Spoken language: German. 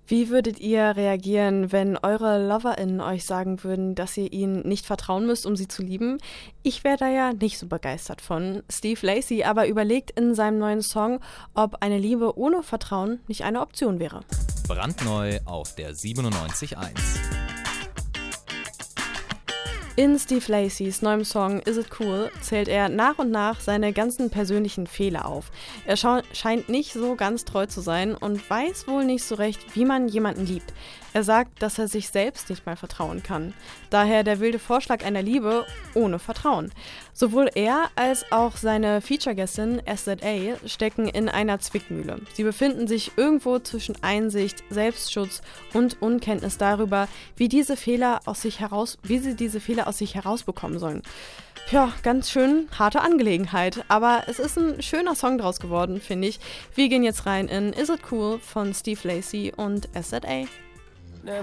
Wie würdet ihr reagieren, wenn eure LoverInnen euch sagen würden, dass ihr ihnen nicht vertrauen müsst, um sie zu lieben? Ich wäre da ja nicht so begeistert von. Steve Lacy aber überlegt in seinem neuen Song, ob eine Liebe ohne Vertrauen nicht eine Option wäre. Brandneu auf der 97.1. In Steve Lacys neuem Song Is It Cool zählt er nach und nach seine ganzen persönlichen Fehler auf. Er scheint nicht so ganz treu zu sein und weiß wohl nicht so recht, wie man jemanden liebt. Er sagt, dass er sich selbst nicht mal vertrauen kann. Daher der wilde Vorschlag einer Liebe ohne Vertrauen. Sowohl er als auch seine Feature-Gästin SZA stecken in einer Zwickmühle. Sie befinden sich irgendwo zwischen Einsicht, Selbstschutz und Unkenntnis darüber, wie sie diese Fehler aus sich herausbekommen sollen. Ja, ganz schön harte Angelegenheit, aber es ist ein schöner Song draus geworden, finde ich. Wir gehen jetzt rein in Is It Cool von Steve Lacy und SZA.